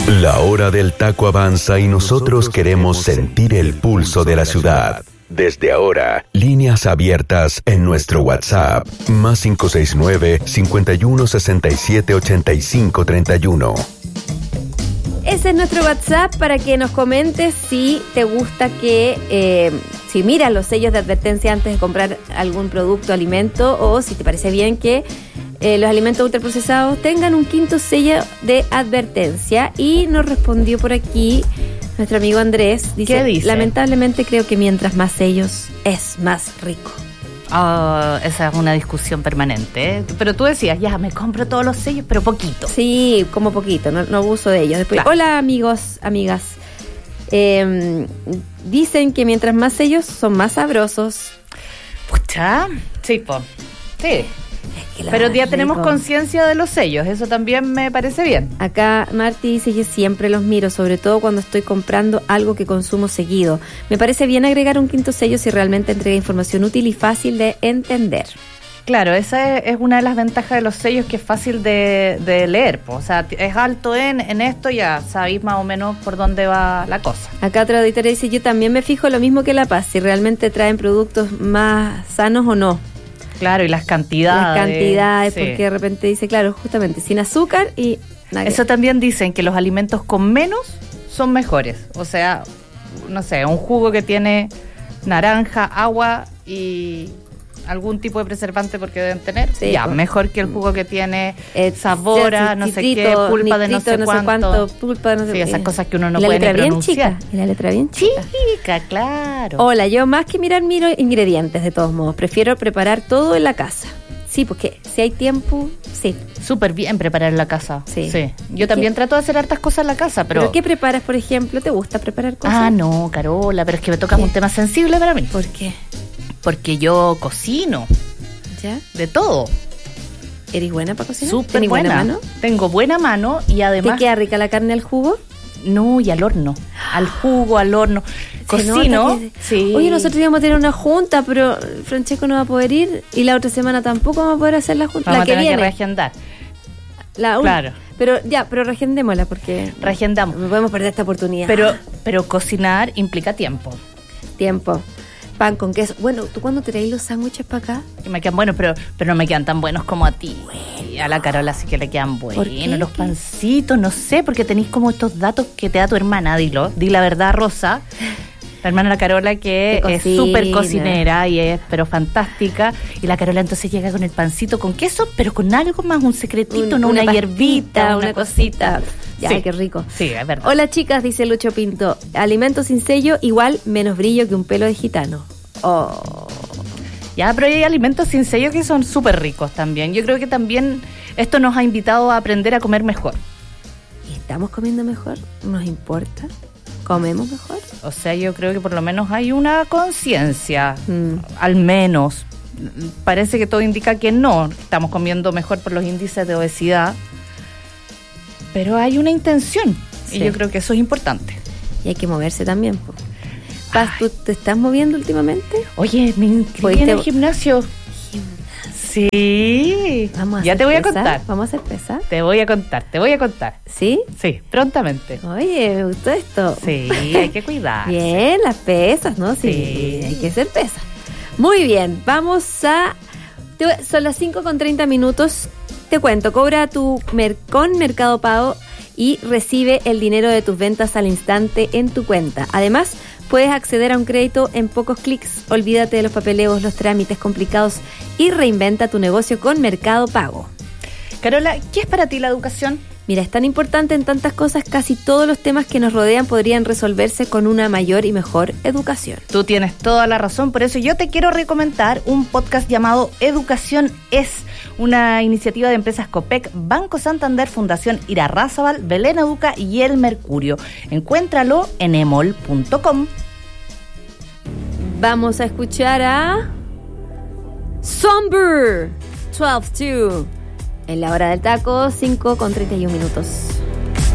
La hora del taco avanza y nosotros queremos sentir el pulso de la ciudad. Desde ahora, líneas abiertas en nuestro WhatsApp, más 569-5167-8531. Ese es nuestro WhatsApp para que nos comentes si te gusta que, si miras los sellos de advertencia antes de comprar algún producto o alimento, o si te parece bien que los alimentos ultraprocesados tengan un quinto sello de advertencia. Y nos respondió por aquí nuestro amigo Andrés. ¿Qué dice? Lamentablemente creo que mientras más sellos es más rico. Esa es una discusión permanente, ¿eh? Pero tú decías, ya, me compro todos los sellos, pero poquito. Sí, como poquito, no abuso de ellos. Después, claro. Hola amigos, amigas. Dicen que mientras más sellos son más sabrosos. Pucha, sí, sí. Pero ya tenemos conciencia de los sellos, eso también me parece bien. Acá Marti dice que siempre los miro, sobre todo cuando estoy comprando algo que consumo seguido. Me parece bien agregar un quinto sello si realmente entrega información útil y fácil de entender. Claro, esa es una de las ventajas de los sellos, que es fácil de leer. O sea, es alto en esto, ya sabéis más o menos por dónde va la cosa. Acá otra auditoría dice, yo también me fijo lo mismo que La Paz, si realmente traen productos más sanos o no. Claro, y las cantidades, sí. Porque de repente dice, claro, justamente, sin azúcar y nada. Eso también dicen, que los alimentos con menos son mejores. O sea, no sé, un jugo que tiene naranja, agua y algún tipo de preservante, porque deben tener, sí, ya, pues, mejor que el jugo que tiene sabor a no sé qué, pulpa de no sé cuánto, pulpa de no sé sí, esas cosas que uno no puede ni Chica, pronunciar. y la letra bien chica. Chica, claro. Hola, yo más que miro ingredientes, de todos modos, prefiero preparar todo en la casa. Sí, porque si hay tiempo, sí. Súper bien preparar en la casa. Sí. Yo también trato de hacer hartas cosas en la casa, ¿Pero qué preparas, por ejemplo? ¿Te gusta preparar cosas? Ah, no, Carola, pero es que me toca un tema sensible para mí. ¿Por qué? Porque yo cocino. ¿Ya? De todo. ¿Eres buena para cocinar? Súper buena. ¿Mano? Tengo buena mano y además... ¿Te queda rica la carne al jugo? No, y al horno. Al jugo, al horno. Cocino. Sí. Oye, nosotros íbamos a tener una junta, pero Francesco no va a poder ir y la otra semana tampoco vamos a poder hacer la junta. Vamos la a tener que viene. Que reagendar. Claro. Pero reagendémosla porque... Reagendamos. No podemos perder esta oportunidad. Pero cocinar implica tiempo. Pan con queso. Bueno, ¿tú cuándo traes los sándwiches para acá? Que me quedan buenos, pero no me quedan tan buenos como a ti. Y a la Carola sí que le quedan buenos. Los pancitos, no sé, porque tenéis como estos datos que te da tu hermana, dilo. Di la verdad, Rosa. La hermana de la Carola, que es súper cocinera y es pero fantástica. Y la Carola entonces llega con el pancito con queso, pero con algo más, un secretito, una hierbita, una cosita. Ya, sí. Qué rico. Sí, es verdad. Hola chicas, dice Lucho Pinto. Alimento sin sello, igual menos brillo que un pelo de gitano. Oh. Ya, pero hay alimentos sin sello que son súper ricos también. Yo creo que también esto nos ha invitado a aprender a comer mejor. ¿Y estamos comiendo mejor? ¿Nos importa? ¿Comemos mejor? O sea, yo creo que por lo menos hay una conciencia, al menos. Parece que todo indica que no. Estamos comiendo mejor por los índices de obesidad. Pero hay una intención, sí. Y yo creo que eso es importante. Y hay que moverse también. Paz, ¿tú te estás moviendo últimamente? Oye, me inscribí en el gimnasio. Sí. Ya te voy a contar. ¿Vamos a hacer pesas? Te voy a contar. ¿Sí? Sí, prontamente. Oye, me gustó esto. Sí, hay que cuidar. Bien, las pesas, ¿no? Sí, hay que hacer pesas. Muy bien, vamos a... Son las 5:30. Te cuento, cobra con Mercado Pago y recibe el dinero de tus ventas al instante en tu cuenta. Además, puedes acceder a un crédito en pocos clics. Olvídate de los papeleos, los trámites complicados y reinventa tu negocio con Mercado Pago. Carola, ¿qué es para ti la educación? Mira, es tan importante en tantas cosas, casi todos los temas que nos rodean podrían resolverse con una mayor y mejor educación. Tú tienes toda la razón, por eso yo te quiero recomendar un podcast llamado Educación es, una iniciativa de empresas Copec, Banco Santander, Fundación Irarrázaval, Belén Educa y El Mercurio. Encuéntralo en emol.com. Vamos a escuchar a Somber 12-2 en la hora del taco, 5:31.